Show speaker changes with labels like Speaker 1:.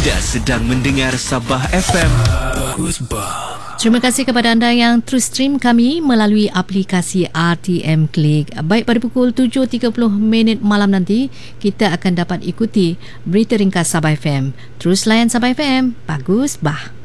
Speaker 1: Anda sedang mendengar Sabah FM. Bagus bah.
Speaker 2: Terima kasih kepada anda yang terus stream kami melalui aplikasi RTM Click. Baik, pada pukul 7.30 malam nanti, kita akan dapat ikuti berita ringkas Sabah FM. Terus layan Sabah FM. Bagus bah.